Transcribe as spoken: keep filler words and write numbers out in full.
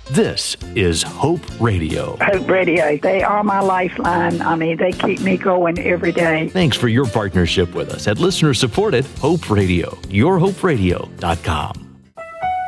This is Hope Radio. Hope Radio. They are my lifeline. I mean, they keep me going every day. Thanks for your partnership with us at listener-supported Hope Radio. your hope radio dot com.